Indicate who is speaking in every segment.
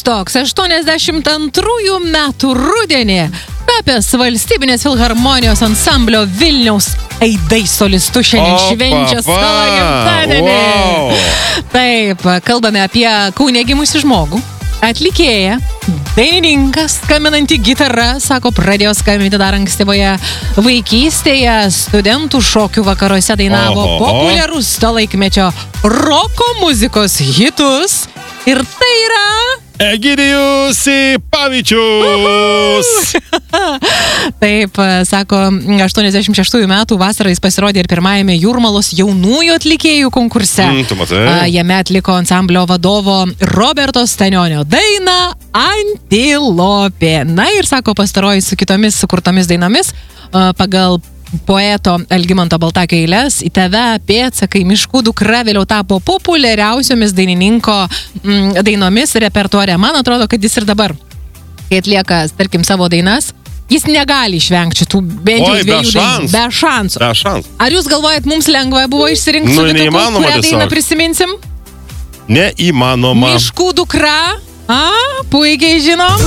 Speaker 1: toks 82 metų rudenį tapęs Valstybinės filharmonijos ansamblio Vilniaus Aidai solistu šiandien švenčia savo gimtadienį. Taip, kalbame apie Kaune gimusį žmogų, atlikėją, dainininkas, skambinanti gitara, sako, pradėjo skambinti dar ankstyvoje vaikystėje, studentų šokių vakaruose dainavo populiarus to laikmečio roko muzikos hitus ir tai yra
Speaker 2: Egidijus Sipavičius.
Speaker 1: Taip, sako, 86 metų vasarą jis pasirodė ir pirmajame Jūrmalos jaunųjų atlikėjų konkurse. Jame atliko ansamblio vadovo Roberto Stanionio dainą Antilopė. Na ir sako, pastaroji su kitomis sukurtomis dainomis pagal poeto Algimanto Baltakio eiles Į tave pėdsakai Miškų dukra vėliau tapo populiariausiomis dainininko dainomis repertuare. Man atrodo, kad jis ir dabar, kai atlieka, tarkim, savo dainas, jis negali išvengti šitų bent jau dviejų dainų. Be šansų. Ar jūs galvojat, mums lengva buvo išsirinkti su kitų, kurią dainą prisiminsim?
Speaker 2: Neįmanoma.
Speaker 1: Miškų dukra, puikiai žinom.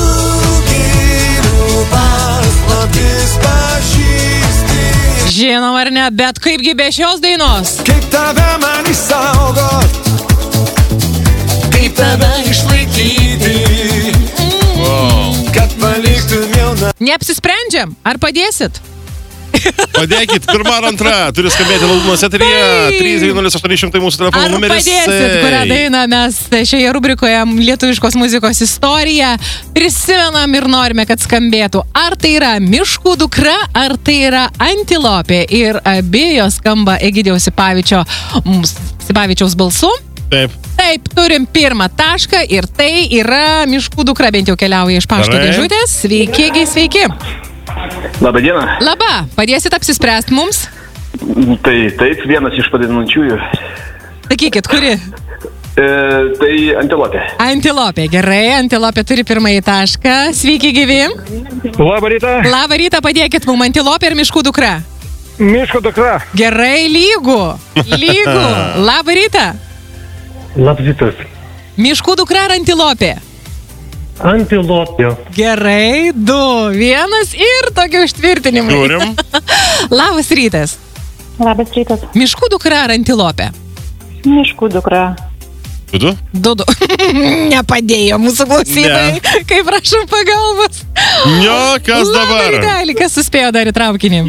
Speaker 1: Žinom ar ne, bet kaipgi be šios dainos?
Speaker 3: Kaip tave man išsaugot, kaip tave išlaikyti, kad paliktum jauna.
Speaker 1: Neapsisprendžiam, ar padėsit?
Speaker 2: Padėkit, pirma ar antra, turi skambėti Lūdnos eteryje, 320 mūsų telefono numeris.
Speaker 1: Ar padėsit, kurią dainą mes šioje rubrikoje lietuviškos muzikos istorija prisimenam ir norime, kad skambėtų. Ar tai yra Miškų dukra, ar tai yra Antilopė? Ir abi jos skamba Egidijaus Sipavičiaus balsu. Taip, turim pirmą tašką ir tai yra Miškų dukra, bent jau keliauja iš pašto dėžutės. Sveiki.
Speaker 4: Labą dieną.
Speaker 1: Labą, padėsit apsispręsti mums?
Speaker 4: Tai taip, vienas iš padinančiųjų.
Speaker 1: Sakykit, kuri?
Speaker 4: Tai Antilopė.
Speaker 1: Antilopė, gerai, Antilopė turi pirmąjį tašką. Sveiki, gyvi.
Speaker 4: Labą rytą.
Speaker 1: Labą rytą, padėkit mums Antilopė ir Miškų dukra.
Speaker 4: Miškų dukra.
Speaker 1: Gerai, lygų. Labą rytą.
Speaker 4: Labas rytas.
Speaker 1: Miškų dukra ar Antilopė?
Speaker 4: Antilopė.
Speaker 1: Gerai, 2-1 ir tokie užtvirtinimai.
Speaker 2: Turim.
Speaker 1: Labas rytas.
Speaker 5: Labas rytas.
Speaker 1: Miškų dukra ar Antilopė?
Speaker 5: Miškų dukra.
Speaker 2: Du?
Speaker 1: Nepadėjo mūsų klausytojai. Kaip prašom pagalbos.
Speaker 2: Kas dabar?
Speaker 1: Kas suspėjo dar į traukinį?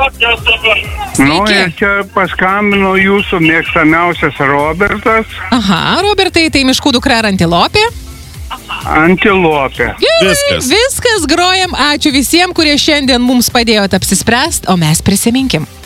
Speaker 6: Ir čia paskambino jūsų mėgstamiausias Robertas.
Speaker 1: Aha, Robertai, tai Miškų dukra ar Antilopė?
Speaker 6: Antilopė.
Speaker 1: Gerai, viskas grojam. Ačiū visiems, kurie šiandien mums padėjote apsispręsti, o mes prisiminkim.